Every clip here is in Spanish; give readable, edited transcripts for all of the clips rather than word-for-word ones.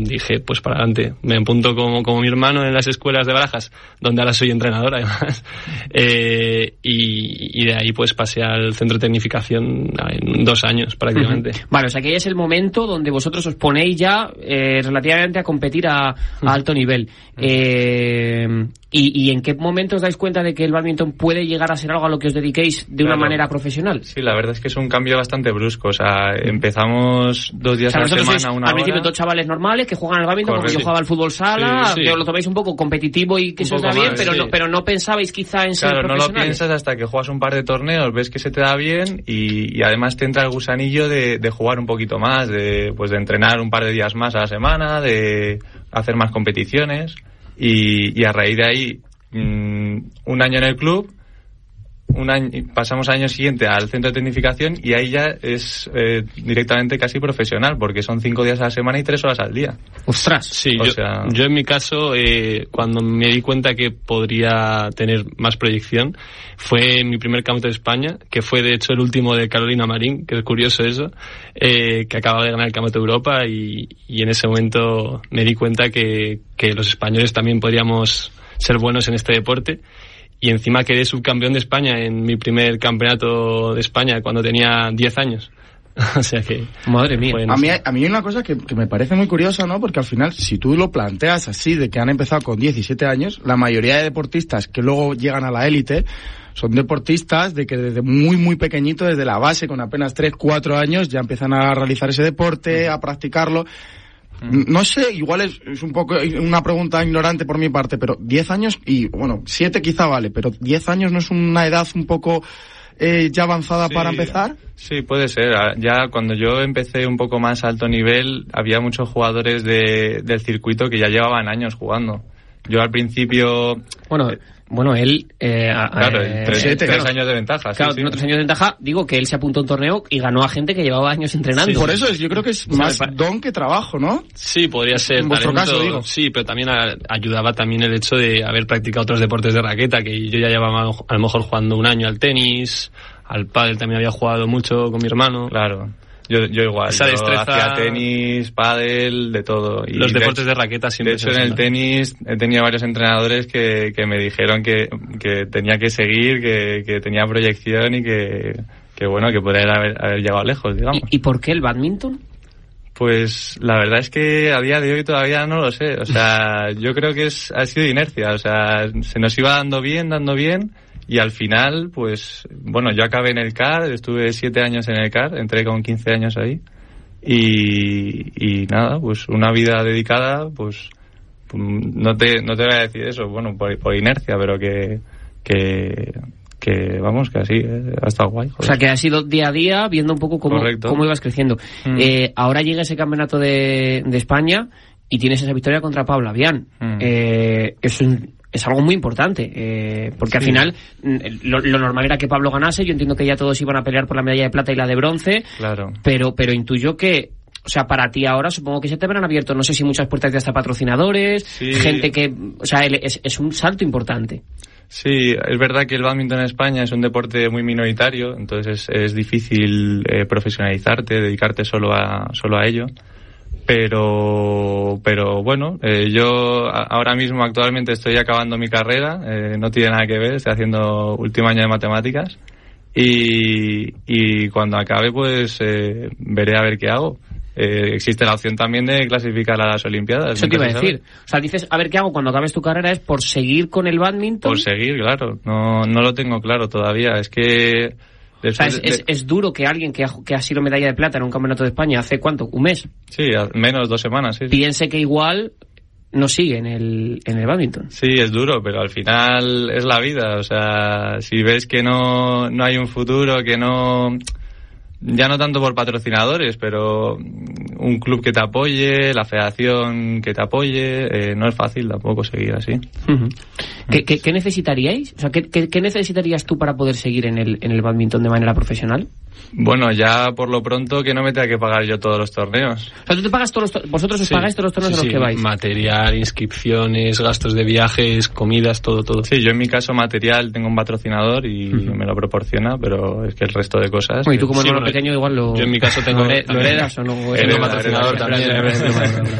Dije, pues para adelante, me apunto como mi hermano en las escuelas de Barajas, donde ahora soy entrenador además, y de ahí pues pasé al centro de tecnificación en 2 años prácticamente. Vale, o sea que ya es el momento donde vosotros os ponéis ya relativamente a competir a alto nivel. ¿Y en qué momento os dais cuenta de que el bádminton puede llegar a ser algo a lo que os dediquéis de una manera profesional? Sí, la verdad es que es un cambio bastante brusco. O sea, empezamos 2 días a la semana, una hora. Al principio 2 chavales normales que juegan al bádminton, como yo jugaba al fútbol sala, que lo tomáis un poco competitivo y que se os da bien, pero no pensabais quizá en ser profesionales. Claro, no lo piensas hasta que juegas un par de torneos, ves que se te da bien y además te entra el gusanillo de jugar un poquito más, de entrenar un par de días más a la semana, de hacer más competiciones. Y a raíz de ahí, 1 año en el club, pasamos al año siguiente al centro de tecnificación y ahí ya es directamente casi profesional, porque son 5 días a la semana y 3 horas al día. ¡Ostras! Sí, yo en mi caso, cuando me di cuenta que podría tener más proyección, fue en mi primer campeonato de España, que fue de hecho el último de Carolina Marín, que es curioso eso, que acababa de ganar el campeonato de Europa y en ese momento me di cuenta que los españoles también podríamos ser buenos en este deporte. Y encima quedé subcampeón de España en mi primer campeonato de España cuando tenía 10 años. O sea que... Madre mía. A mí hay una cosa que me parece muy curiosa, ¿no? Porque al final, si tú lo planteas así, de que han empezado con 17 años, la mayoría de deportistas que luego llegan a la élite son deportistas de que desde muy, muy pequeñito, desde la base, con apenas 3, 4 años, ya empiezan a realizar ese deporte, a practicarlo. No sé, igual es un poco una pregunta ignorante por mi parte, pero 10 años y, 7 quizá vale, pero 10 años no es una edad un poco ya avanzada para empezar. Sí, puede ser. Ya cuando yo empecé un poco más a alto nivel, había muchos jugadores del circuito que ya llevaban años jugando. Yo al principio... él... claro, 3 años de ventaja. Claro, tiene 3 años de ventaja. Digo que él se apuntó a un torneo y ganó a gente que llevaba años entrenando. Sí, por eso yo creo que es más don que trabajo, ¿no? Sí, podría ser. En vuestro caso, digo. Sí, pero también ayudaba también el hecho de haber practicado otros deportes de raqueta, que yo ya llevaba a lo mejor jugando 1 año al tenis, al pádel también había jugado mucho con mi hermano. Claro. Yo igual, hacía tenis, pádel, de todo. Y los deportes de raqueta siempre. De hecho, en el tenis he tenido varios entrenadores que me dijeron que tenía que seguir, que tenía proyección y que podría haber llegado lejos, digamos. ¿Y por qué el bádminton? Pues la verdad es que a día de hoy todavía no lo sé. O sea, yo creo que ha sido inercia. O sea, se nos iba dando bien. Y al final, pues, yo acabé en el CAR, estuve 7 años en el CAR, entré con 15 años ahí. Y nada, pues una vida dedicada, pues, no te voy a decir eso, por inercia, pero que así, ha estado guay. Joder. O sea, que has ido día a día viendo un poco cómo ibas creciendo. Ahora llega ese campeonato de España y tienes esa victoria contra Pablo Avián. Es algo muy importante, porque al final lo normal era que Pablo ganase. Yo entiendo que ya todos iban a pelear por la medalla de plata y la de bronce, claro. Pero intuyo que, o sea, para ti ahora supongo que se te habrán abierto, no sé si muchas puertas de hasta patrocinadores, gente que, o sea, es un salto importante. Sí, es verdad que el bádminton en España es un deporte muy minoritario, entonces es difícil profesionalizarte, dedicarte solo a ello. Pero yo ahora mismo actualmente estoy acabando mi carrera, no tiene nada que ver, estoy haciendo último año de matemáticas y cuando acabe pues veré a ver qué hago. Existe la opción también de clasificar a las Olimpiadas. Eso te iba a decir. O sea, dices, a ver qué hago cuando acabes tu carrera, ¿es por seguir con el bádminton? Por seguir, claro. No lo tengo claro todavía. Es que... O sea, es duro que alguien que ha sido medalla de plata en un campeonato de España hace ¿cuánto? ¿Un mes? Sí, menos 2 semanas, sí. Piense que igual no sigue en el bádminton. Sí, es duro, pero al final es la vida. O sea, si ves que no hay un futuro, que no... Ya no tanto por patrocinadores, pero un club que te apoye, la federación que te apoye, no es fácil tampoco seguir así. Uh-huh. ¿Qué necesitaríais? O sea, ¿qué necesitarías tú para poder seguir en el bádminton de manera profesional? Bueno, ya por lo pronto que no me tenga que pagar yo todos los torneos. O sea, tú te pagas vosotros os pagáis todos los torneos en los que vais. Material, inscripciones, gastos de viajes, comidas, todo. Sí, yo en mi caso material tengo un patrocinador y me lo proporciona, pero es que el resto de cosas... Bueno, y tú como hermano pequeño igual yo en mi caso tengo... ¿Lo heredas o no? Tengo patrocinador también.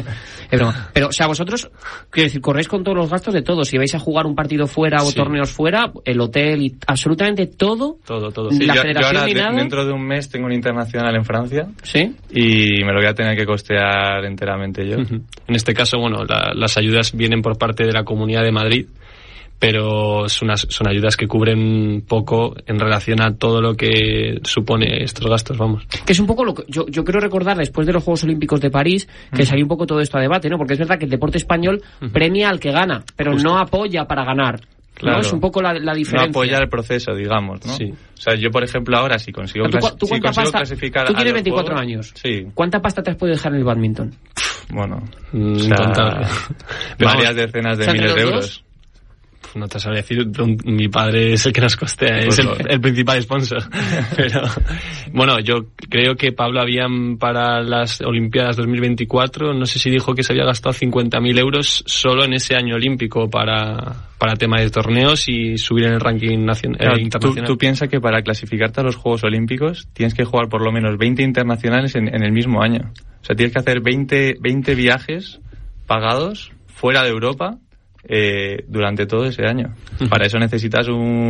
broma. Pero, o sea, vosotros, quiero decir, corréis con todos los gastos de todo. Si vais a jugar un partido fuera o torneos fuera, el hotel y absolutamente todo. Todo. Sí, yo ahora, dentro de un mes, tengo un internacional en Francia. ¿Sí? Y me lo voy a tener que costear enteramente yo. En este caso, bueno, las ayudas vienen por parte de la Comunidad de Madrid, pero son ayudas que cubren poco en relación a todo lo que supone estos gastos, vamos. Que es un poco lo que yo creo recordar después de los Juegos Olímpicos de París, que salió un poco todo esto a debate, ¿no? Porque es verdad que el deporte español premia al que gana, pero no apoya para ganar. Claro. ¿No? Es un poco la diferencia. No apoya el proceso, digamos, ¿no? Sí. O sea, yo, por ejemplo, ahora si consigo, clasificar... Tú tienes 24 años. Sí. ¿Cuánta pasta te has podido dejar en el bádminton? Bueno, incontable. Varias decenas de miles de euros. No te sabría decir, mi padre es el que nos costea, es el principal sponsor. Pero bueno, yo creo que Pablo habían para las Olimpiadas 2024, no sé si dijo que se había gastado 50.000 euros solo en ese año olímpico para tema de torneos y subir en el ranking internacional. Tú piensas que para clasificarte a los Juegos Olímpicos tienes que jugar por lo menos 20 internacionales en el mismo año. O sea, tienes que hacer 20 viajes pagados fuera de Europa durante todo ese año. Para eso necesitas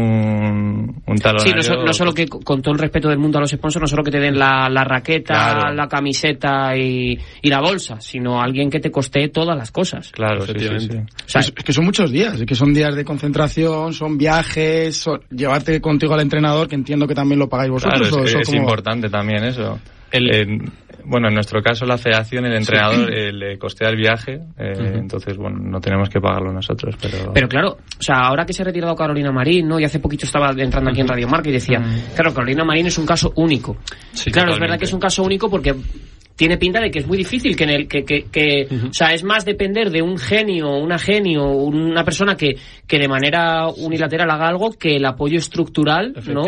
un talonario. Sí, no solo que, con todo el respeto del mundo a los sponsors, no solo que te den la raqueta, claro, la camiseta y la bolsa, sino alguien que te costee todas las cosas. Claro, sí. O sea, es que son muchos días, es que son días de concentración, son viajes, llevarte contigo al entrenador, que entiendo que también lo pagáis vosotros. Claro, es importante también eso. Bueno, en nuestro caso la federación, el entrenador le costea el viaje, entonces bueno, no tenemos que pagarlo nosotros, pero claro, o sea, ahora que se ha retirado Carolina Marín, ¿no? Y hace poquito estaba entrando aquí en Radio Marca y decía, claro, Carolina Marín es un caso único. Sí, claro, totalmente. Es verdad que es un caso único porque tiene pinta de que es muy difícil o sea, es más depender de un genio, una persona que de manera unilateral haga algo que el apoyo estructural, ¿no?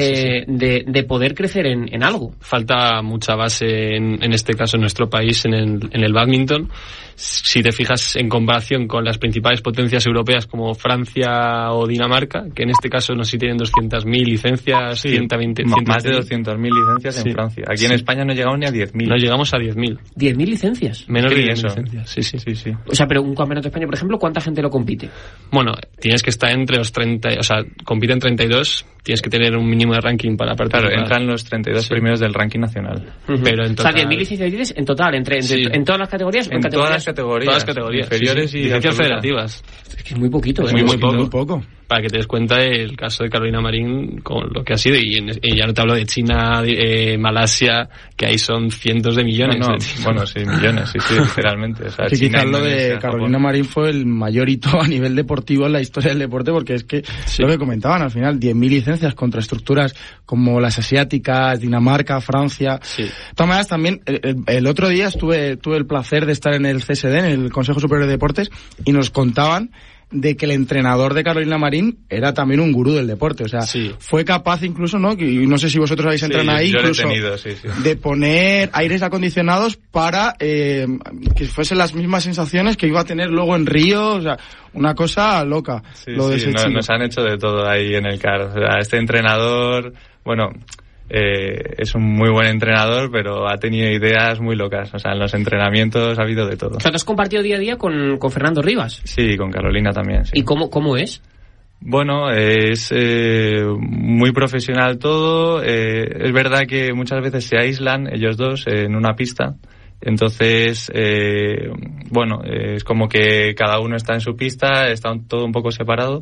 De poder crecer en algo. Falta mucha base en este caso en nuestro país en el bádminton. Si te fijas en comparación con las principales potencias europeas como Francia o Dinamarca, que en este caso no sé si tienen 200.000 licencias, 120, más de 200.000 licencias en Francia. Aquí en España no llegamos ni a 10.000. No llegamos a 10.000. ¿10.000 licencias? Menos de 10.000 licencias. Sí. O sea, pero un campeonato de España, por ejemplo, ¿cuánta gente lo compite? Bueno, tienes que estar entre los 30, o sea, compiten 32, tienes que tener un mínimo de ranking para participar. Claro, entran los 32 primeros del ranking nacional. Pero en total... O sea, 10.000 licencias en total, en todas las categorías. En todas las categorías. Inferiores y licencias federativas. Es que es muy poquito. Es muy poco. Para que te des cuenta el caso de Carolina Marín con lo que ha sido, y ya no te hablo de China, Malasia, que ahí son cientos de millones. Bueno, sí, millones, sí, literalmente. O sea, que quizás lo de Carolina Marín fue el mayor hito a nivel deportivo en la historia del deporte, porque es que lo que comentaban al final, 10.000 licencias contra estructuras como las asiáticas, Dinamarca, Francia. Sí. De todas maneras, también el otro día tuve el placer de estar en el CSD, en el Consejo Superior de Deportes, y nos contaban de que el entrenador de Carolina Marín era también un gurú del deporte, o sea, fue capaz incluso, ¿no? Y no sé si vosotros habéis entrado ahí, incluso de poner aires acondicionados para que fuesen las mismas sensaciones que iba a tener luego en Río, o sea, una cosa loca. Nos han hecho de todo ahí en el CAR, o sea, este entrenador, bueno... es un muy buen entrenador, pero ha tenido ideas muy locas. O sea, en los entrenamientos ha habido de todo. O sea, ¿te has compartido día a día con Fernando Rivas? Sí, con Carolina también, sí. ¿Y cómo es? Bueno, es muy profesional todo. Es verdad que muchas veces se aíslan ellos dos en una pista. Entonces, bueno, es como que cada uno está en su pista, está todo un poco separado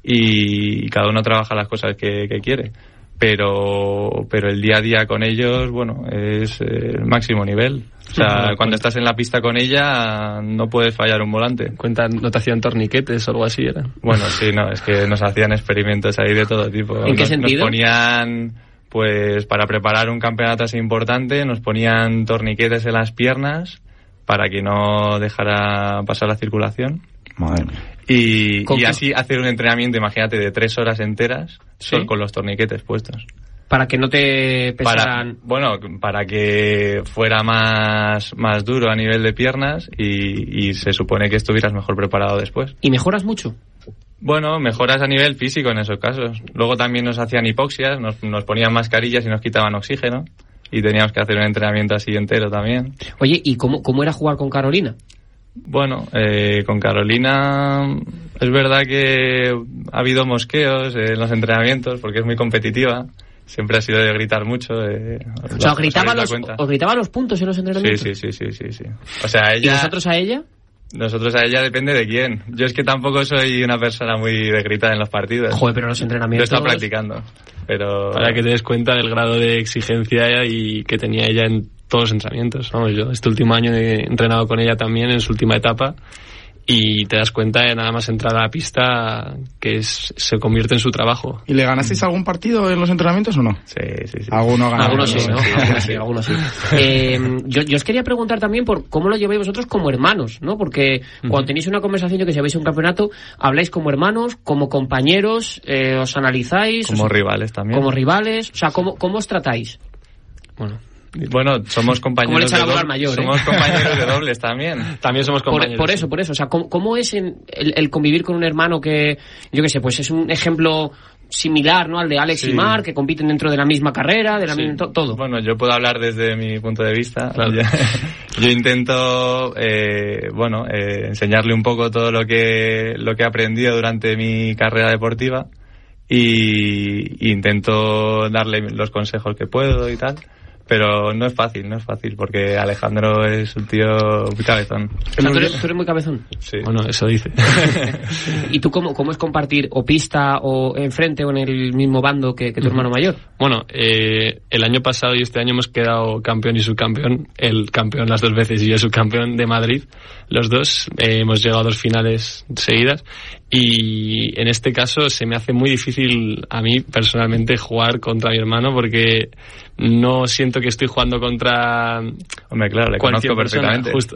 y cada uno trabaja las cosas que quiere. Pero el día a día con ellos, bueno, es el máximo nivel. O sea, cuando estás en la pista con ella, no puedes fallar un volante. ¿No te hacían torniquetes o algo así, era? Bueno, sí, no, es que nos hacían experimentos ahí de todo tipo. ¿En qué sentido? Nos ponían, pues, para preparar un campeonato así importante, nos ponían torniquetes en las piernas para que no dejara pasar la circulación. Madre mía. Y así hacer un entrenamiento, imagínate, de 3 horas enteras, solo con los torniquetes puestos. Para que no te pesaran... Para que fuera más duro a nivel de piernas y se supone que estuvieras mejor preparado después. ¿Y mejoras mucho? Bueno, mejoras a nivel físico en esos casos. Luego también nos hacían hipoxias, nos ponían mascarillas y nos quitaban oxígeno. Y teníamos que hacer un entrenamiento así entero también. Oye, ¿y cómo era jugar con Carolina? Bueno, con Carolina es verdad que ha habido mosqueos en los entrenamientos porque es muy competitiva. Siempre ha sido de gritar mucho. O sea, ¿os gritaba los puntos en los entrenamientos? Sí. O sea, ella... ¿Y vosotros a ella? Nosotros a ella depende de quién. Yo es que tampoco soy una persona muy de gritar en los partidos. Joder, pero los entrenamientos... Yo he estado practicando, pero... Para que te des cuenta del grado de exigencia y que tenía ella en todos los entrenamientos. Vamos, yo este último año he entrenado con ella también en su última etapa y te das cuenta de nada más entrar a la pista que se convierte en su trabajo. ¿Y le ganasteis algún partido en los entrenamientos o no? Sí. Algunos sí, ¿no? Algunos sí. Yo os quería preguntar también por cómo lo lleváis vosotros como hermanos, ¿no? Porque cuando tenéis una conversación, yo que si habéis un campeonato, habláis como hermanos, como compañeros, os analizáis... Como rivales también. Como rivales, o sea, ¿cómo os tratáis? Bueno, somos compañeros de dobles. Mayor, somos compañeros de dobles también. También somos compañeros. Por eso. O sea, ¿cómo es el convivir con un hermano que, yo qué sé, pues es un ejemplo similar, ¿no? Al de Alex y Marc, que compiten dentro de la misma carrera, de la misma, todo. Bueno, yo puedo hablar desde mi punto de vista. Claro. Yo intento, enseñarle un poco todo lo que he aprendido durante mi carrera deportiva y intento darle los consejos que puedo y tal. Pero no es fácil, porque Alejandro es un tío muy cabezón. O sea, ¿tú eres muy cabezón? Sí. Bueno, eso dice. ¿Y tú cómo es compartir o pista o enfrente o en el mismo bando que tu hermano mayor? Bueno, el año pasado y este año hemos quedado campeón y subcampeón. El campeón las dos veces y yo subcampeón de Madrid. Los dos hemos llegado a 2 finales seguidas. Y en este caso se me hace muy difícil a mí personalmente jugar contra mi hermano porque no siento que estoy jugando contra... Hombre, claro, le conozco perfectamente. Justo.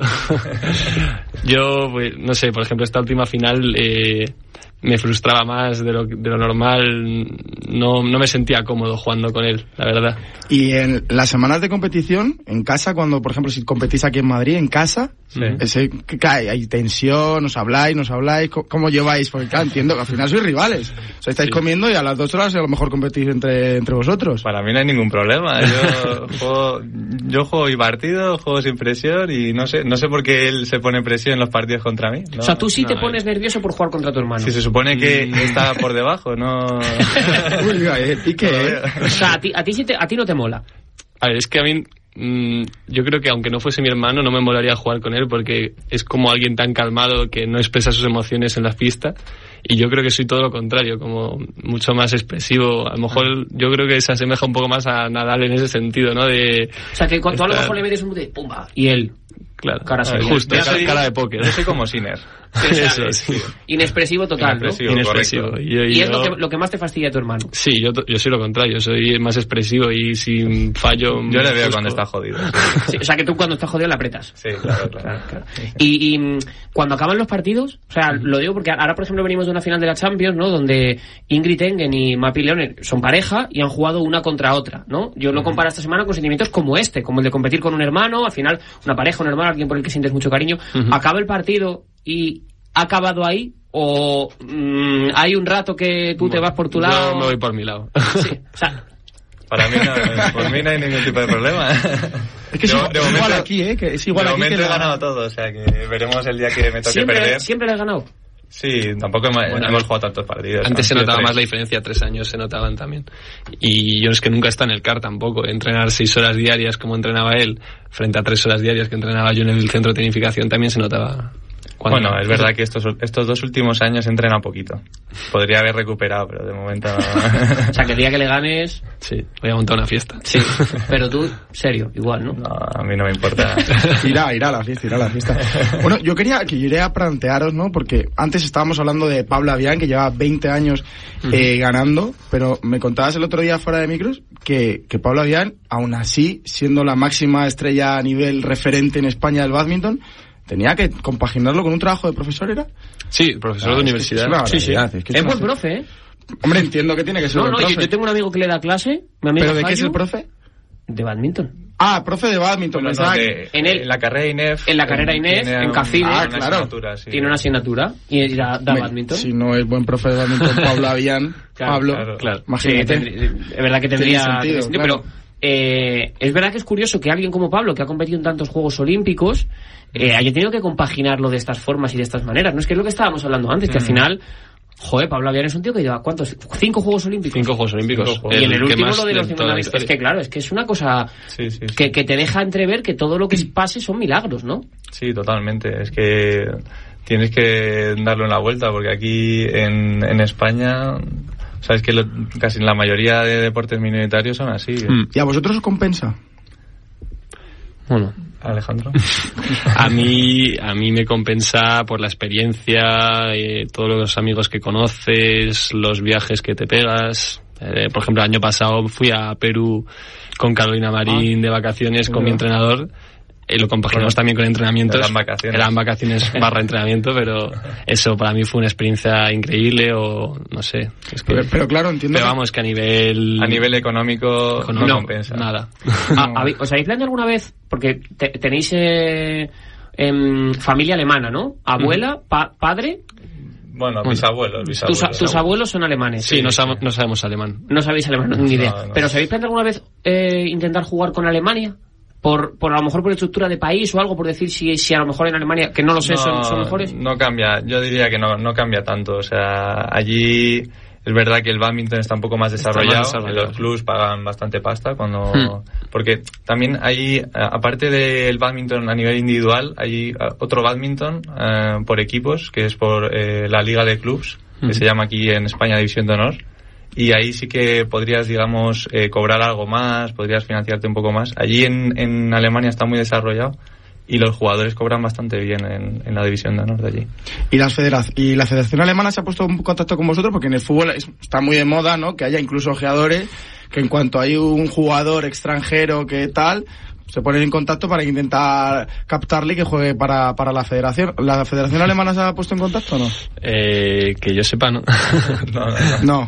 Yo, pues, no sé, por ejemplo, esta última final me frustraba más de lo normal. No me sentía cómodo jugando con él, la verdad. Y en las semanas de competición, en casa, cuando, por ejemplo, si competís aquí en Madrid, en casa, ¿qué cae? ¿Hay tensión? ¿Os habláis? ¿Cómo lleváis? Porque claro, entiendo que al final sois rivales. O sea, estáis comiendo y a las 2 horas a lo mejor competís entre vosotros. Para mí no hay ningún problema. Yo juego mi partido, juego sin presión y no sé por qué él se pone presión en los partidos contra mí. O sea, tú sí te pones nervioso por jugar contra tu hermano. Sí, se supone que está por debajo, ¿no? Uy, pique, O sea, a ti no te mola. A ver, es que a mí... yo creo que aunque no fuese mi hermano no me molaría jugar con él porque es como alguien tan calmado que no expresa sus emociones en la pista y yo creo que soy todo lo contrario, como mucho más expresivo. A lo mejor yo creo que se asemeja un poco más a Nadal en ese sentido, ¿no? O sea, que cuando a lo mejor le metes un de pumba y él... Claro, cara justo, cara de póker. Yo soy como Sinner. Sí. Inexpresivo total, Inexpresivo. ¿no? Y es lo que más te fastidia a tu hermano. Sí, yo soy lo contrario, soy más expresivo y sin fallo... Yo le veo cuando está jodido. Sí, o sea, que tú cuando estás jodido le apretas. Sí, claro. Y cuando acaban los partidos, o sea, lo digo porque ahora, por ejemplo, venimos de una final de la Champions, ¿no? Donde Ingrid Engen y Mapi Leone son pareja y han jugado una contra otra, ¿no? Yo lo comparo esta semana con sentimientos como como el de competir con un hermano, al final, una pareja, un hermano, alguien por el que sientes mucho cariño. Acaba el partido y ha acabado ahí, o hay un rato que tú te vas por tu lado. Yo me voy por mi lado. Sí, o sea, para mí por mí no hay ningún tipo de problema. Es que es igual aquí, que es igual de aquí. De momento he ganado todo, o sea que veremos el día que me toque perder. ¿Siempre le has ganado? Sí, tampoco hemos jugado tantos partidos. Antes se notaba más la diferencia, 3 años se notaban también. Y yo es que nunca está en el CAR tampoco. Entrenar 6 horas diarias como entrenaba él, frente a 3 horas diarias que entrenaba yo en el centro de tecnificación, también se notaba. Bueno, es verdad que estos 2 últimos años entrena poquito. Podría haber recuperado, pero de momento no. O sea, que el día que le ganes... Sí, voy a montar una fiesta. Sí, pero tú, serio, igual, ¿no? No, a mí no me importa. Irá a la fiesta. Bueno, yo iré a plantearos, ¿no? Porque antes estábamos hablando de Pablo Avián, que lleva 20 años ganando, pero me contabas el otro día fuera de micros que Pablo Avián, aún así, siendo la máxima estrella a nivel referente en España del bádminton, tenía que compaginarlo con un trabajo de profesor, ¿era? Sí, profesor de universidad. Sí. Es buen profe, ¿eh? Hombre, entiendo que tiene que ser buen profe. Yo tengo un amigo que le da clase. ¿Pero de qué es el profe? De bádminton. Ah, profe de bádminton. En la carrera INEF. En la carrera INEF, en CACIDE. Claro. Tiene una asignatura y da bádminton. Si no es buen profe de bádminton, Pablo Avián. Claro, Pablo, claro. Imagínate. Sí, es verdad que tendría sentido, claro. Pero es verdad que es curioso que alguien como Pablo, que ha competido en tantos Juegos Olímpicos, haya tenido que compaginarlo de estas formas y de estas maneras. No es que es lo que estábamos hablando antes, que al final... Joder, Pablo Aviar es un tío que lleva, ¿cuántos? 5 Juegos Olímpicos. 5 Juegos Olímpicos. Y en el último lo de los nacionalistas. Es que claro, es que es una cosa que te deja entrever que todo lo que pase son milagros, ¿no? Sí, totalmente. Es que tienes que darle una vuelta, porque aquí en España... Sabes que casi la mayoría de deportes minoritarios son así. ¿Y a vosotros os compensa? Bueno, Alejandro. A mí me compensa por la experiencia, todos los amigos que conoces, los viajes que te pegas. Por ejemplo, el año pasado fui a Perú con Carolina Marín de vacaciones con mi entrenador. Lo compaginamos también con entrenamientos. Eran vacaciones barra entrenamiento, pero eso para mí fue una experiencia increíble, o no sé. Es que, pero claro, entiendo. Pero vamos, que a nivel económico no compensa. Nada. ¿Os habéis planteado alguna vez? Porque tenéis familia alemana, ¿no? Abuela, padre. Bueno, mis abuelos. Tus abuelos son alemanes. Sí, no sabemos alemán. No sabéis alemán, ni idea. No. ¿Pero os habéis planteado alguna vez intentar jugar con Alemania? Por a lo mejor por estructura de país o algo, por decir si a lo mejor en Alemania, que no lo sé, son mejores. No cambia, yo diría que no cambia tanto. O sea, allí es verdad que el bádminton está un poco más desarrollado. Los clubs pagan bastante pasta porque también hay, aparte del bádminton a nivel individual, hay otro bádminton por equipos, que es por la Liga de Clubs, que se llama aquí en España División de Honor. Y ahí sí que podrías, digamos, cobrar algo más, podrías financiarte un poco más. Allí en Alemania está muy desarrollado y los jugadores cobran bastante bien en la división de honor de allí. ¿Y la Federación Alemana se ha puesto en contacto con vosotros? Porque en el fútbol está muy de moda, ¿no? Que haya incluso ojeadores que en cuanto hay un jugador extranjero que tal... se ponen en contacto para intentar captarle y que juegue para la federación. ¿La Federación Alemana se ha puesto en contacto o no? Que yo sepa, no. No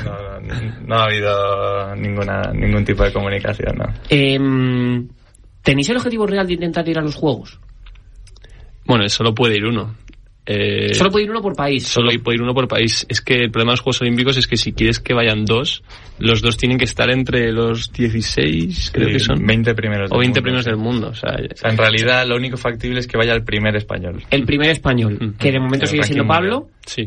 ha habido ningún tipo de comunicación, no. ¿Tenéis el objetivo real de intentar ir a los Juegos? Bueno, solo puede ir uno. Solo puede ir uno por país. Solo puede ir uno por país. Es que el problema de los Juegos Olímpicos es que si quieres que vayan dos, los dos tienen que estar entre los 16, creo que son 20 primeros o 20 primeros del mundo. O sea, en realidad lo único factible es que vaya el primer español. El primer español, que de momento sigue siendo Pablo. Sí.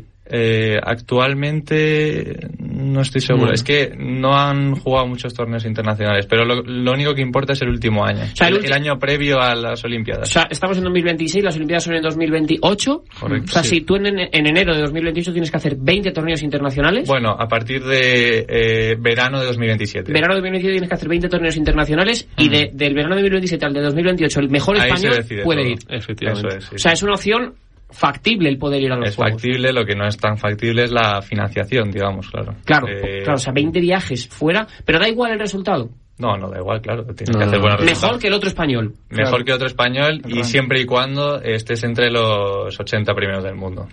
Actualmente no estoy seguro. Es que no han jugado muchos torneos internacionales, pero lo único que importa es el último año. O sea, el año previo a las Olimpiadas. O sea, estamos en 2026, las Olimpiadas son en 2028. Correcto. O sea, si tú en enero de 2028 tienes que hacer 20 torneos internacionales. Bueno, a partir de verano de 2027. Verano de 2027 tienes que hacer 20 torneos internacionales y del verano de 2027 al de 2028 el mejor español puede ir. Efectivamente. Eso es, sí. O sea, es una opción factible el poder ir a los Juegos. Es factible, lo que no es tan factible es la financiación, digamos, claro. Claro, o sea, 20 viajes fuera, pero da igual el resultado. No da igual, claro, tienes que hacer buenos resultados. Mejor que el otro español. Mejor que otro español y siempre y cuando estés entre los 80 primeros del mundo.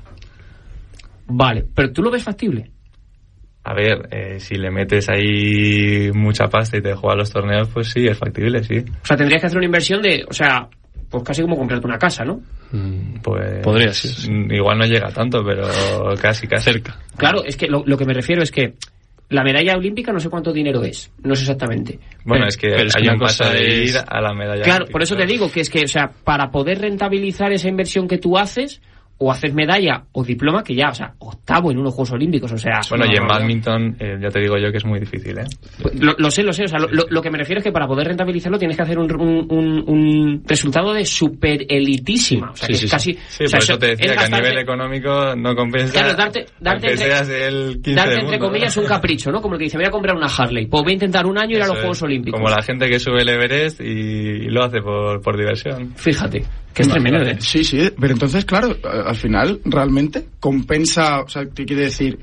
Vale, pero ¿tú lo ves factible? A ver, si le metes ahí mucha pasta y te juegas los torneos, pues sí, es factible, sí. O sea, tendrías que hacer una inversión pues casi como comprarte una casa, ¿no? Pues podría ser. Sí. Igual no llega tanto, pero casi cerca. Claro, es que lo que me refiero es que la medalla olímpica no sé cuánto dinero es, no sé exactamente. Bueno, pero hay una cosa de ir a la medalla claro, olímpica. Por eso te digo que es que, o sea, para poder rentabilizar esa inversión que tú haces, o haces medalla o diploma, que ya, o sea, octavo en unos Juegos Olímpicos, o sea... Bueno, y en bádminton, ya te digo yo que es muy difícil, ¿eh? Lo sé, o sea, lo que me refiero es que para poder rentabilizarlo tienes que hacer un resultado de super elitísima, o sea, que es casi... Sí, o sea, por eso te decía que a nivel económico no compensa... Claro, darte seas el 15 darte del entre mundo, comillas un capricho, ¿no? Como el que dice, voy a comprar una Harley, pues voy a intentar un año ir a los Juegos Olímpicos. Como la gente que sube el Everest y lo hace por diversión. Fíjate. Que es tremendo, ¿eh? Sí, pero entonces, claro, al final, realmente compensa, o sea, ¿qué quiere decir?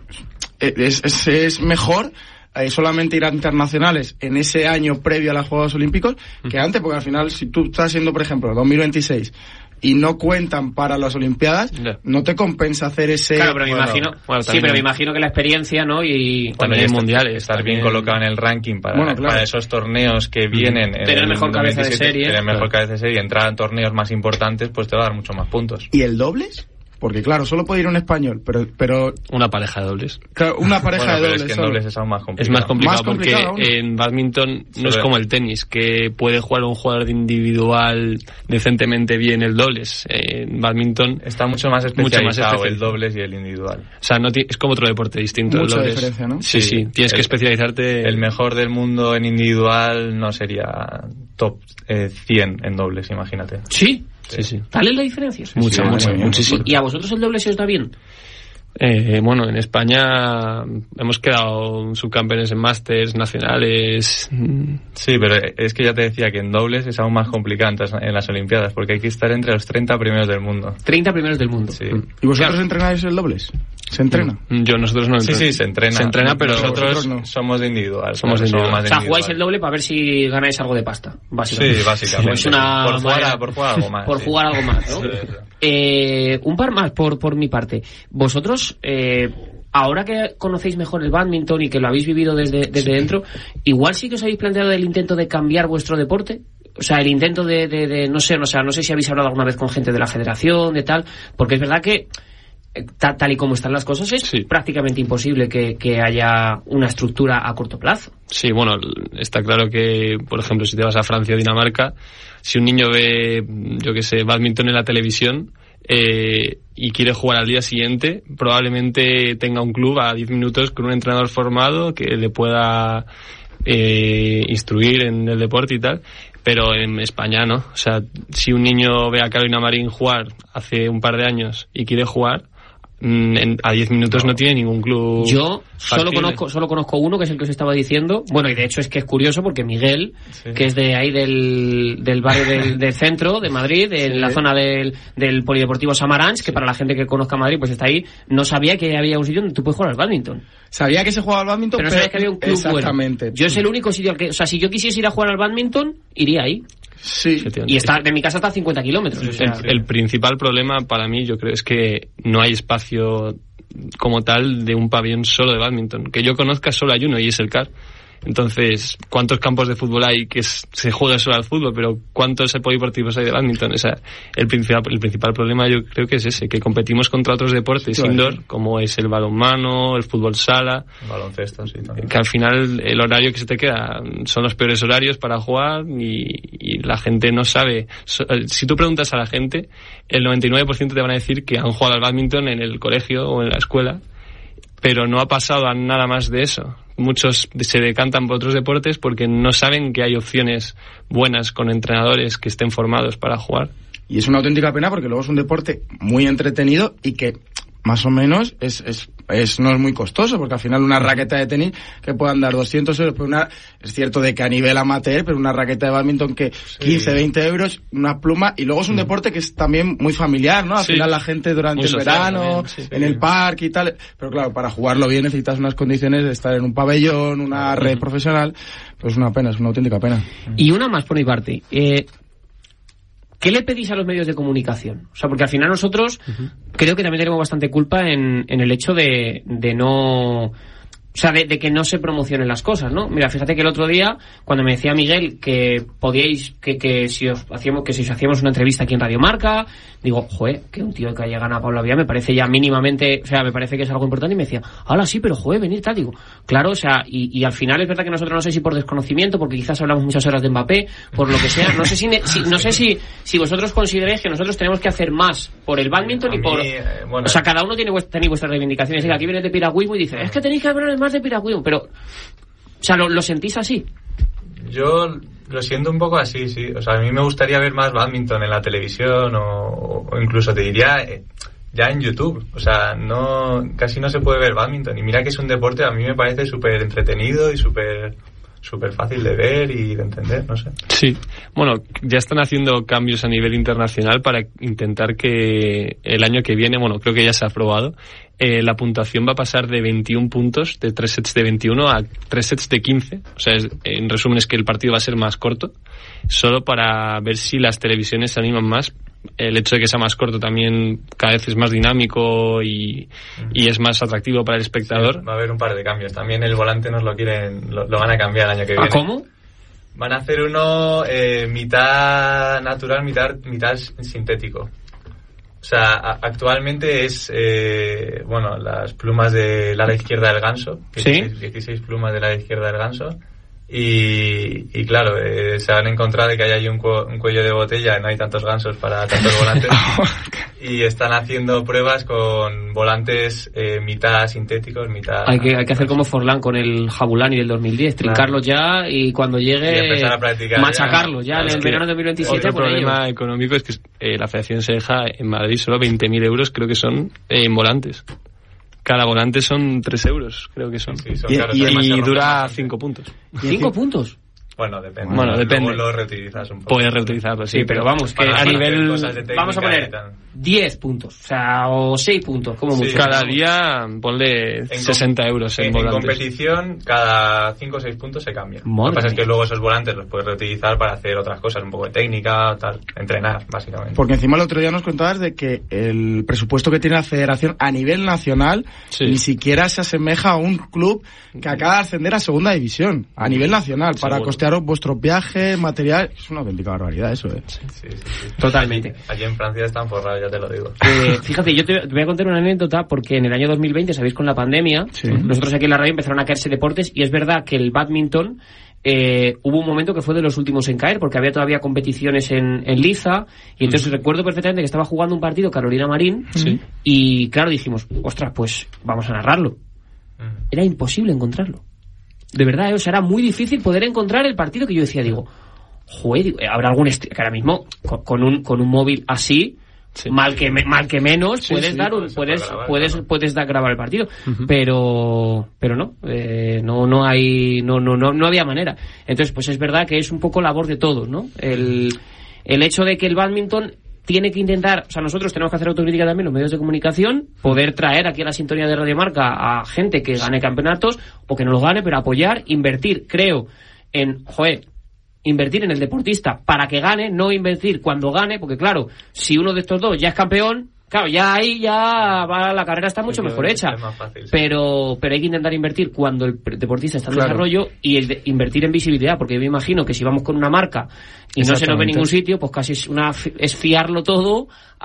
Es mejor solamente ir a internacionales en ese año previo a los Juegos Olímpicos que antes, porque al final, si tú estás siendo, por ejemplo, 2026 y no cuentan para las Olimpiadas, no te compensa hacer ese... Claro, pero me imagino... sí, pero me imagino que la experiencia, ¿no? Y también en mundiales. Estar bien colocado en el ranking para esos torneos que vienen... Tener mejor cabeza de serie. Tener mejor cabeza de serie y entrar en torneos más importantes, pues te va a dar mucho más puntos. ¿Y el dobles? porque claro, solo puede ir un español, pero una pareja de dobles. Claro, una pareja de dobles. Es que en dobles es aún más complicado. Es más complicado porque en badminton no es como el tenis, que puede jugar un jugador de individual decentemente bien el dobles. En badminton está mucho más especializado el dobles y el individual. O sea, es como otro deporte distinto. Mucha el dobles. Diferencia, ¿no? Sí, tienes que especializarte. El mejor del mundo en individual no sería top 100 en dobles, imagínate. Sí. ¿Tal es la diferencia? Muchísimo. ¿Y a vosotros el doble se os da bien? Bueno, en España hemos quedado subcampeones en másters nacionales. Sí, pero es que ya te decía que en dobles es aún más complicado en las Olimpiadas, porque hay que estar entre los 30 primeros del mundo. 30 primeros del mundo. Sí. ¿Y vosotros entrenáis el dobles? ¿Se entrena? Nosotros no entrenamos. Sí, se entrena. Se entrena, pero nosotros somos de individual. Somos de individual. O sea, jugáis el doble para ver si ganáis algo de pasta, básicamente. Sí, básicamente. Es una por jugar algo más. Por jugar algo más, ¿no? Sí. Un par más por mi parte. Vosotros, ahora que conocéis mejor el bádminton y que lo habéis vivido desde dentro, igual sí que os habéis planteado el intento de cambiar vuestro deporte. O sea, el intento de no sé si habéis hablado alguna vez con gente de la federación, de tal, porque es verdad que tal y como están las cosas es prácticamente imposible que haya una estructura a corto plazo. Sí, bueno, está claro que, por ejemplo, si te vas a Francia o Dinamarca, si un niño ve, yo qué sé, bádminton en la televisión y quiere jugar al día siguiente, probablemente tenga un club a 10 minutos con un entrenador formado que le pueda instruir en el deporte y tal. Pero en España no. O sea, si un niño ve a Carolina Marín jugar hace un par de años y quiere jugar, a 10 minutos no tiene ningún club. Yo solo conozco uno, que es el que os estaba diciendo. Bueno, y de hecho es que es curioso porque Miguel, que es de ahí del barrio del centro de Madrid, en la zona del Polideportivo Samaranch, que para la gente que conozca Madrid pues está ahí, no sabía que había un sitio donde tú puedes jugar al bádminton. Sabía que se jugaba al bádminton, pero no sabía que había un club. Exactamente. Bueno. Yo es el único sitio al que, o sea, si yo quisiese ir a jugar al bádminton, iría ahí. Sí. Y de mi casa está a 50 kilómetros. O sea, el principal problema para mí, yo creo, es que no hay espacio como tal de un pabellón solo de bádminton. Que yo conozca, solo hay uno y es el CAR. Entonces, ¿cuántos campos de fútbol hay que se juega solo al fútbol? Pero ¿cuántos polideportivos hay de bádminton? O sea, el principal problema yo creo que es ese, que competimos contra otros deportes indoor, como es el balonmano, el fútbol sala. El baloncesto, sí, también. Que al final el horario que se te queda son los peores horarios para jugar y la gente no sabe. Si tú preguntas a la gente, el 99% te van a decir que han jugado al bádminton en el colegio o en la escuela, pero no ha pasado a nada más de eso. Muchos se decantan por otros deportes porque no saben que hay opciones buenas con entrenadores que estén formados para jugar. Y es una auténtica pena porque luego es un deporte muy entretenido y que más o menos no es muy costoso, porque al final una raqueta de tenis que puedan dar 200 euros, pero es cierto de que a nivel amateur, pero una raqueta de bádminton que 15, 20 euros, una pluma, y luego es un deporte que es también muy familiar, ¿no? Al final la gente durante el verano, en el parque y tal, pero claro, para jugarlo bien necesitas unas condiciones de estar en un pabellón, una red profesional, pues es una pena, es una auténtica pena. Y una más por mi parte, ¿qué le pedís a los medios de comunicación? O sea, porque al final nosotros creo que también tenemos bastante culpa en el hecho de no... O sea, de que no se promocionen las cosas, ¿no? Mira, fíjate que el otro día, cuando me decía Miguel que podíais, que si os hacíamos una entrevista aquí en Radio Marca, digo, joder, que un tío que haya ganado a Pablo Aviá me parece ya mínimamente, o sea, me parece que es algo importante, y me decía, hola, sí, pero joder, venir tal, digo, claro, o sea, y al final es verdad que nosotros, no sé si por desconocimiento, porque quizás hablamos muchas horas de Mbappé, por lo que sea, no sé si vosotros consideráis que nosotros tenemos que hacer más por el bádminton y por... o sea, cada uno tenéis vuestras reivindicaciones, y aquí viene de Piragüismo y dice, es que tenéis que hablar más de Piragüismo, pero, o sea, ¿lo sentís así? Yo lo siento un poco así, sí. O sea, a mí me gustaría ver más bádminton en la televisión o incluso te diría ya en YouTube. O sea, casi no se puede ver bádminton. Y mira que es un deporte, a mí me parece súper entretenido y súper fácil de ver y de entender, no sé. Sí, bueno, ya están haciendo cambios a nivel internacional para intentar que el año que viene, bueno, creo que ya se ha aprobado, la puntuación va a pasar de 21 puntos, de 3 sets de 21 a 3 sets de 15. O sea, en resumen es que el partido va a ser más corto, solo para ver si las televisiones se animan más. El hecho de que sea más corto también cada vez es más dinámico y es más atractivo para el espectador. Sí, va a haber un par de cambios. También el volante nos lo van a cambiar el año que viene. ¿Cómo? Van a hacer uno mitad natural, mitad sintético. O sea, actualmente es, las plumas del ala izquierda del ganso. 16 plumas del ala izquierda del ganso. Y claro, se han encontrado que hay ahí un cuello de botella, no hay tantos gansos para tantos volantes. Y están haciendo pruebas con volantes mitad sintéticos, mitad... Hay que hacer como Forlán con el Jabulani del 2010, trincarlos ya y cuando llegue machacarlos ya en el verano de 2027. Otro problema económico es que la federación se deja en Madrid solo 20.000 euros, creo que son, en volantes. Cada volante son 3 euros, creo que son. Sí, son caros, y dura 5 puntos. ¿5 puntos? Bueno, depende. Depende. Luego lo reutilizas un poco. Puedes reutilizarlo, sí, pero vamos, que a nivel... Vamos a poner 10 puntos, o sea, o 6 puntos, como mucho. Cada día ponle 60 euros en volantes. En competición, cada 5 o 6 puntos se cambian. Lo que pasa es que luego esos volantes los puedes reutilizar para hacer otras cosas, un poco de técnica, tal, entrenar, básicamente. Porque encima el otro día nos contabas de que el presupuesto que tiene la federación a nivel nacional ni siquiera se asemeja a un club que acaba de ascender a segunda división, a nivel nacional, para costearos vuestro viaje, material. Es una auténtica barbaridad eso, Sí. Totalmente. Allí en Francia están forrados, ya te lo digo. Fíjate, yo te voy a contar una anécdota porque en el año 2020, sabéis, con la pandemia, nosotros aquí en la radio empezaron a caerse deportes y es verdad que el bádminton hubo un momento que fue de los últimos en caer porque había todavía competiciones en Liza y entonces recuerdo perfectamente que estaba jugando un partido Carolina Marín y claro, dijimos, ostras, pues vamos a narrarlo. Era imposible encontrarlo. De verdad, o sea, era muy difícil poder encontrar el partido que yo decía, joder, habrá algún que ahora mismo con un móvil así, mal que menos puedes dar puedes grabar el partido, pero no no había manera. Entonces, pues es verdad que es un poco labor de todos, ¿no? El hecho de que el bádminton tiene que intentar, o sea, nosotros tenemos que hacer autocrítica también los medios de comunicación, poder traer aquí a la sintonía de Radio Marca a gente que gane campeonatos o que no los gane, pero apoyar, invertir, creo, invertir en el deportista para que gane, no invertir cuando gane, porque claro, si uno de estos dos ya es campeón, claro, ya ahí la carrera está mucho mejor hecha. Pero hay que intentar invertir cuando el deportista está en desarrollo y invertir en visibilidad, porque yo me imagino que si vamos con una marca y no se nos ve en ningún sitio, pues casi es fiarlo todo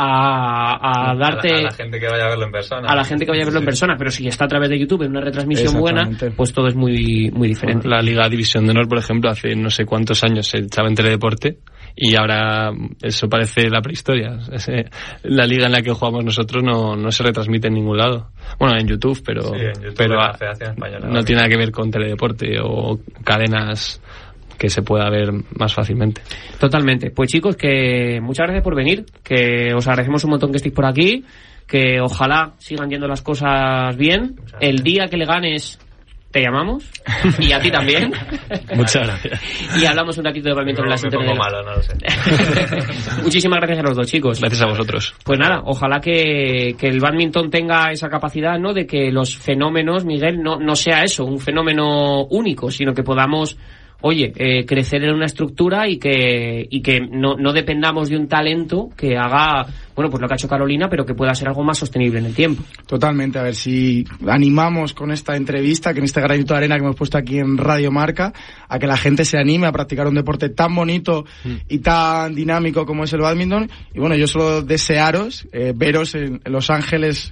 a darte... A la gente que vaya a verlo en persona. A la gente que vaya a verlo en persona, pero si está a través de YouTube en una retransmisión buena, pues todo es muy, muy diferente. La Liga División de Honor, por ejemplo, hace no sé cuántos años se echaba en Teledeporte y ahora eso parece la prehistoria. La liga en la que jugamos nosotros no se retransmite en ningún lado. Bueno, en YouTube, pero la Federación Española no tiene nada que ver con Teledeporte o cadenas que se pueda ver más fácilmente. Totalmente. Pues chicos, que muchas gracias por venir, que os agradecemos un montón que estéis por aquí, que ojalá sigan yendo las cosas bien. El día que le ganes te llamamos y a ti también. Muchas gracias. Y hablamos un ratito de bádminton en la sintonía. Malo, no lo sé. Muchísimas gracias a los dos, chicos. Gracias a vosotros. Pues nada, ojalá que el bádminton tenga esa capacidad, ¿no? De que los fenómenos, Miguel, no sea eso, un fenómeno único, sino que podamos crecer en una estructura y que no dependamos de un talento que haga, pues lo que ha hecho Carolina, pero que pueda ser algo más sostenible en el tiempo. Totalmente, a ver si animamos con esta entrevista, con este granito de arena que hemos puesto aquí en Radio Marca, a que la gente se anime a practicar un deporte tan bonito y tan dinámico como es el bádminton. Y bueno, yo solo desearos veros en Los Ángeles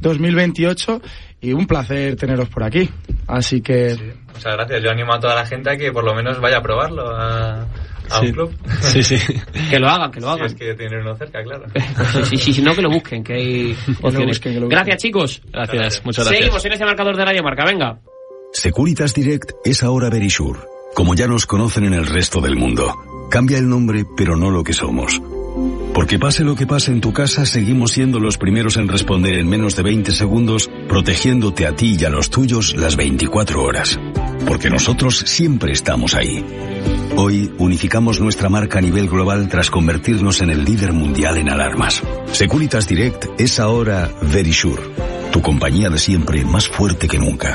2028 y un placer teneros por aquí. Así que... Sí, muchas gracias. Yo animo a toda la gente a que por lo menos vaya a probarlo a un club. Sí. Que lo hagan. Si es que tienen uno cerca, claro. Si no, que lo busquen, que hay opciones. Gracias, chicos. Gracias, muchas gracias. Seguimos en este marcador de Radio Marca, venga. Securitas Direct es ahora Verisure, como ya nos conocen en el resto del mundo. Cambia el nombre, pero no lo que somos. Porque pase lo que pase en tu casa, seguimos siendo los primeros en responder en menos de 20 segundos, protegiéndote a ti y a los tuyos las 24 horas. Porque nosotros siempre estamos ahí. Hoy unificamos nuestra marca a nivel global tras convertirnos en el líder mundial en alarmas. Securitas Direct es ahora Verisure, tu compañía de siempre más fuerte que nunca.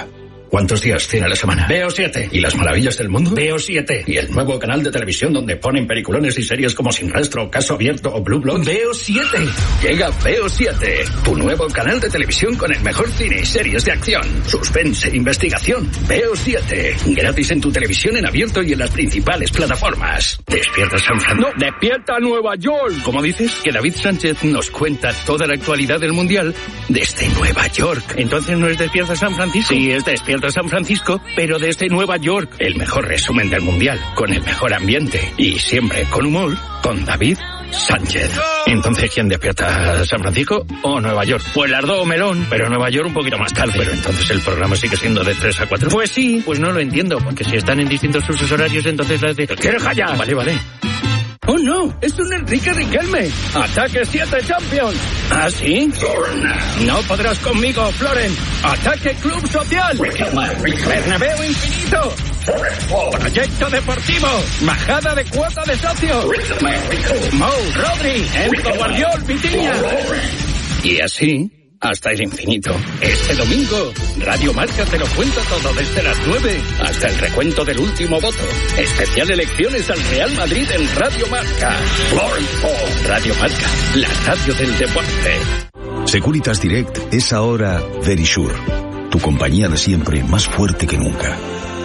¿Cuántos días tiene la semana? Veo 7. ¿Y las maravillas del mundo? Veo 7. ¿Y el nuevo canal de televisión donde ponen peliculones y series como Sin Rastro, Caso Abierto o Blue Bloods? Veo 7. Llega Veo 7, tu nuevo canal de televisión con el mejor cine y series de acción, suspense, investigación. Veo 7. Gratis en tu televisión en abierto y en las principales plataformas. ¿Despierta San Francisco? No, despierta Nueva York. ¿Cómo dices? Que David Sánchez nos cuenta toda la actualidad del Mundial desde Nueva York. Entonces no es Despierta San Francisco. Sí, es Despierta San Francisco, pero desde Nueva York. El mejor resumen del Mundial, con el mejor ambiente y siempre con humor, con David Sánchez. Entonces, ¿quién despierta? ¿San Francisco o Nueva York? Pues las dos, melón, pero Nueva York un poquito más tarde. Pero entonces el programa sigue siendo de 3 a 4. Pues sí, pues no lo entiendo, porque si están en distintos usos horarios, entonces las de... ¡Quiero ya! Vale. ¡Oh, no! ¡Es un Enrique Riquelme! ¡Ataque 7 Champions! ¿Ah, sí? No podrás conmigo, Floren. ¡Ataque Club Social! ¡Bernabéu Infinito! ¡Proyecto Deportivo! ¡Bajada de cuota de socios! ¡Mou, Rodri! ¡Enzo Guardiol, Vitinha! Y así... hasta el infinito. Este domingo, Radio Marca te lo cuenta todo desde las 9 hasta el recuento del último voto. Especial elecciones al Real Madrid en Radio Marca. Radio Marca, la radio del deporte. Securitas Direct es ahora Verisure, tu compañía de siempre más fuerte que nunca.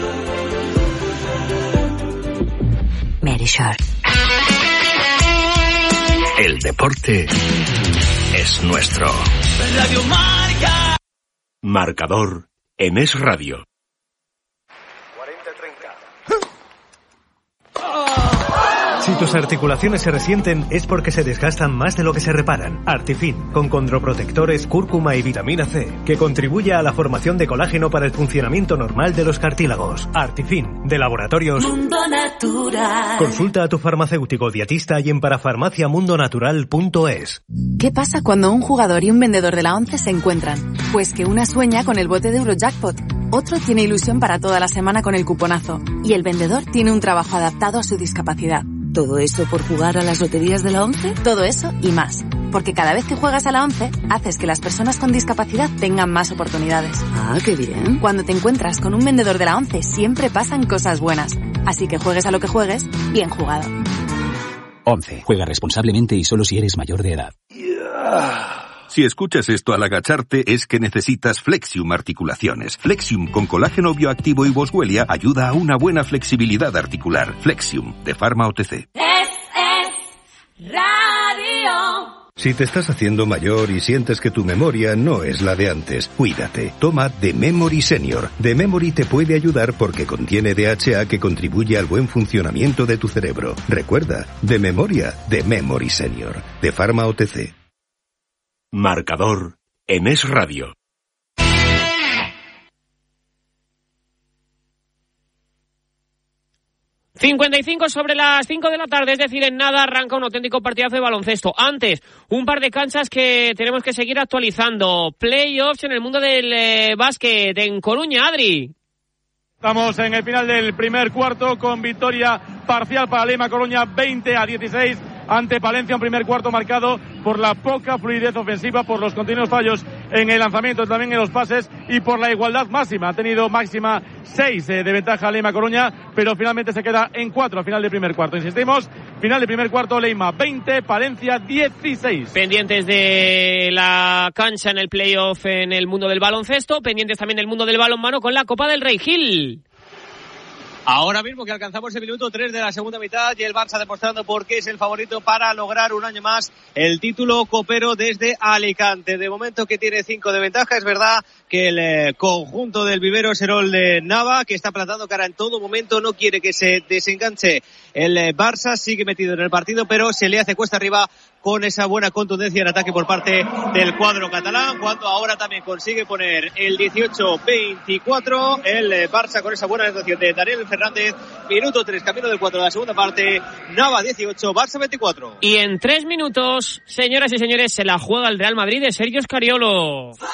Verisure. El deporte es nuestro. Radio Marca. Marcador en Es Radio. 40-30. Si tus articulaciones se resienten es porque se desgastan más de lo que se reparan. Artifin, con condroprotectores, cúrcuma y vitamina C, que contribuye a la formación de colágeno para el funcionamiento normal de los cartílagos. Artifin, de Laboratorios Mundo Natural. Consulta a tu farmacéutico dietista y en parafarmaciamundonatural.es. ¿Qué pasa cuando un jugador y un vendedor de la ONCE se encuentran? Pues que una sueña con el bote de Eurojackpot, otro tiene ilusión para toda la semana con el cuponazo y el vendedor tiene un trabajo adaptado a su discapacidad. ¿Todo eso por jugar a las loterías de la ONCE? Todo eso y más. Porque cada vez que juegas a la ONCE, haces que las personas con discapacidad tengan más oportunidades. Ah, qué bien. Cuando te encuentras con un vendedor de la ONCE, siempre pasan cosas buenas. Así que juegues a lo que juegues, bien jugado. ONCE. Juega responsablemente y solo si eres mayor de edad. Si escuchas esto al agacharte es que necesitas Flexium Articulaciones. Flexium con colágeno bioactivo y boswellia ayuda a una buena flexibilidad articular. Flexium, de Pharma OTC. Es Radio. Si te estás haciendo mayor y sientes que tu memoria no es la de antes, cuídate. Toma The Memory Senior. The Memory te puede ayudar porque contiene DHA que contribuye al buen funcionamiento de tu cerebro. Recuerda, de memoria, The Memory Senior, de Pharma OTC. Marcador en Es Radio. ...55 sobre las 5 de la tarde, es decir, en nada arranca un auténtico partidazo de baloncesto. Antes, un par de canchas que tenemos que seguir actualizando. Playoffs en el mundo del básquet en Coruña, Adri. Estamos en el final del primer cuarto con victoria parcial para Lema Coruña 20-16 ante Palencia, un primer cuarto marcado por la poca fluidez ofensiva, por los continuos fallos en el lanzamiento, también en los pases y por la igualdad máxima. Ha tenido máxima 6 de ventaja Lema Coruña, pero finalmente se queda en 4 al final del primer cuarto. Insistimos, final del primer cuarto, Lema 20, Palencia 16. Pendientes de la cancha en el playoff en el mundo del baloncesto, pendientes también del mundo del balonmano con la Copa del Rey. Gil. Ahora mismo que alcanzamos el minuto 3 de la segunda mitad y el Barça demostrando por qué es el favorito para lograr un año más el título copero desde Alicante. De momento que tiene 5 de ventaja, es verdad que el conjunto del vivero Serol de Nava, que está plantando cara en todo momento, no quiere que se desenganche el Barça, sigue metido en el partido, pero se le hace cuesta arriba con esa buena contundencia en ataque por parte del cuadro catalán, cuando ahora también consigue poner el 18-24 el Barça con esa buena anotación de Daniel Fernández. Minuto 3, camino del 4 de la segunda parte. Nava 18, Barça 24. Y en 3 minutos, señoras y señores, se la juega el Real Madrid de Sergio Scariolo.